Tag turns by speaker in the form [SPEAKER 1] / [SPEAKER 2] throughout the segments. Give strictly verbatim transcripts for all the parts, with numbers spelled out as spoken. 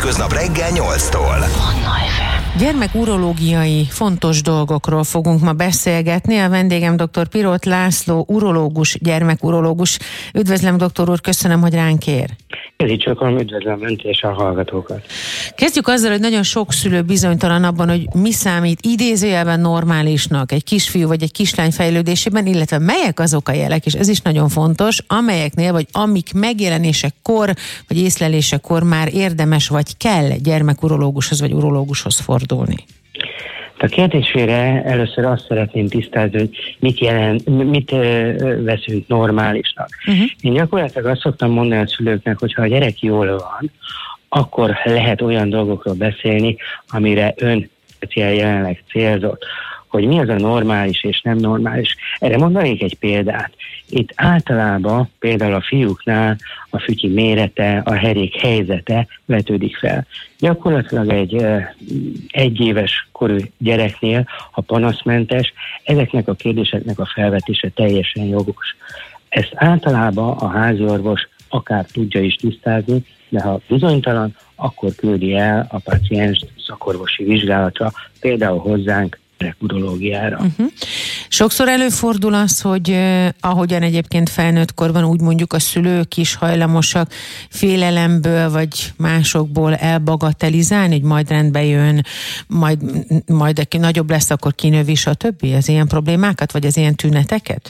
[SPEAKER 1] hétköznap reggel nyolctól.
[SPEAKER 2] Gyermekurológiai fontos dolgokról fogunk ma beszélgetni. A vendégem dr. Piroth László, urológus, gyermekurológus. Üdvözlöm, doktor úr, köszönöm, hogy ránk ér.
[SPEAKER 3] Ez így csak üdvözlöm önt és a hallgatókat.
[SPEAKER 2] Kezdjük azzal, hogy nagyon sok szülő bizonytalan abban, hogy mi számít idézőjelben normálisnak egy kisfiú vagy egy kislány fejlődésében, illetve melyek azok a jelek, és ez is nagyon fontos, amelyeknél vagy amik megjelenésekor vagy észlelésekor már érdemes vagy kell gyermekurológushoz vagy urológushoz fordulni.
[SPEAKER 3] A kérdésére először azt szeretném tisztázni, hogy mit, jelent, mit veszünk normálisnak. Uh-huh. Én gyakorlatilag azt szoktam mondani a szülőknek, hogy ha a gyerek jól van, akkor lehet olyan dolgokról beszélni, amire ön jelenleg célzott, hogy mi az a normális és nem normális. Erre mondanék egy példát. Itt általában például a fiúknál a fütyi mérete, a herék helyzete vetődik fel. Gyakorlatilag egy egyéves korú gyereknél, ha panaszmentes, ezeknek a kérdéseknek a felvetése teljesen jogos. Ezt általában a háziorvos akár tudja is tisztázni, de ha bizonytalan, akkor küldi el a pácienst szakorvosi vizsgálatra, például hozzánk, urológiára.
[SPEAKER 2] Uh-huh. Sokszor előfordul az, hogy eh, ahogyan egyébként felnőtt korban úgy mondjuk a szülők is hajlamosak félelemből vagy másokból elbagatelizálni, hogy majd rendbe jön, majd, majd aki nagyobb lesz, akkor kinövi, stb. Az ilyen problémákat, vagy az ilyen tüneteket?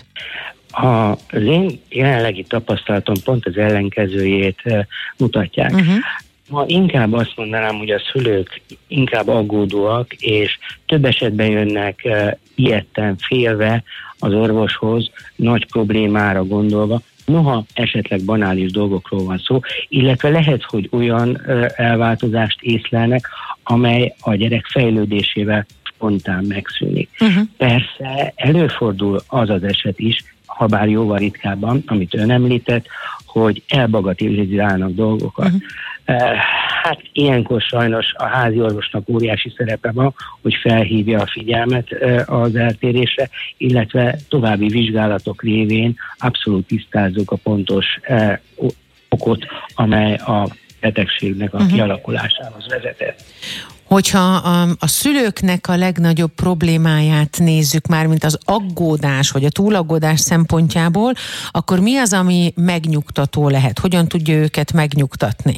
[SPEAKER 3] Az én jelenlegi tapasztalatom pont az ellenkezőjét eh, mutatják. Uh-huh. Ma inkább azt mondanám, hogy a szülők inkább aggódóak, és több esetben jönnek uh, ijedten, félve az orvoshoz, nagy problémára gondolva, noha esetleg banális dolgokról van szó, illetve lehet, hogy olyan uh, elváltozást észlelnek, amely a gyerek fejlődésével spontán megszűnik. Uh-huh. Persze előfordul az az eset is, habár jóval ritkábban, amit ön említett, hogy elbagatelizálnak dolgokat. Uh-huh. Hát ilyenkor sajnos a házi orvosnak óriási szerepe van, hogy felhívja a figyelmet az eltérésre, illetve további vizsgálatok révén abszolút tisztázzuk a pontos okot, amely a betegségnek a uh-huh. kialakulásához vezetett.
[SPEAKER 2] Hogyha a, a szülőknek a legnagyobb problémáját nézzük már, mint az aggódás, vagy a túlaggódás szempontjából, akkor mi az, ami megnyugtató lehet? Hogyan tudja őket megnyugtatni?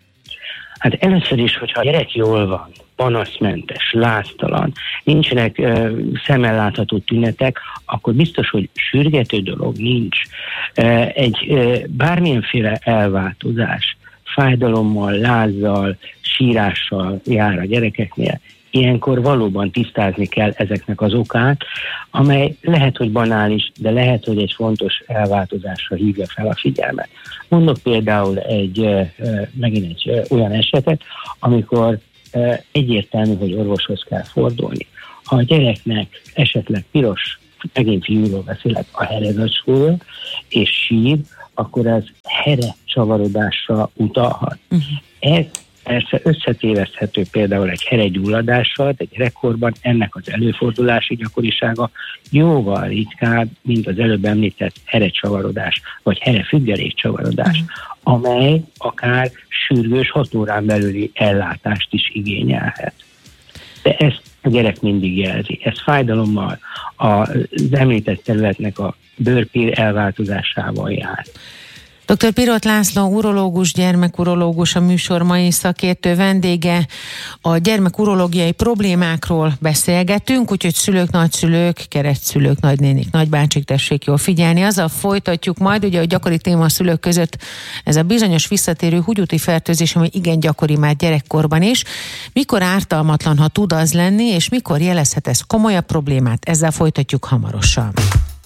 [SPEAKER 3] Hát először is, hogyha a gyerek jól van, panaszmentes, láztalan, nincsenek uh, szemmel látható tünetek, akkor biztos, hogy sürgető dolog nincs. Uh, egy uh, bármilyenféle elváltozás, fájdalommal, lázzal, sírással jár a gyerekeknél, ilyenkor valóban tisztázni kell ezeknek az okát, amely lehet, hogy banális, de lehet, hogy egy fontos elváltozásra hívja fel a figyelmet. Mondok például egy, megint egy olyan esetet, amikor egyértelmű, hogy orvoshoz kell fordulni. Ha a gyereknek esetleg piros, megint fiúról beszélek, a herezacsról, és sír, akkor ez here csavarodásra utalhat. Uh-huh. Ez persze összetéveszthető például egy heregyulladással, de gyerekkorban ennek az előfordulási gyakorisága jóval ritkább, mint az előbb említett herecsavarodás, vagy herefüggelékcsavarodás, uh-huh. amely akár sürgős hat órán belüli ellátást is igényelhet. De ezt a gyerek mindig jelzi. Ez fájdalommal, az említett területnek a bőrpír elváltozásával jár.
[SPEAKER 2] doktor Piroth László, urológus, gyermekurológus, a műsor mai szakértő vendége. A gyermekurológiai problémákról beszélgetünk, úgyhogy szülők, nagyszülők, keresztszülők, nagynénik, nagybácsik, tessék jól figyelni. Azzal folytatjuk majd, ugye a gyakori téma a szülők között ez a bizonyos visszatérő húgyúti fertőzés, ami igen gyakori már gyerekkorban is. Mikor ártalmatlan, ha tud az lenni, és mikor jelezhet ez komolyabb problémát? Ezzel folytatjuk hamarosan.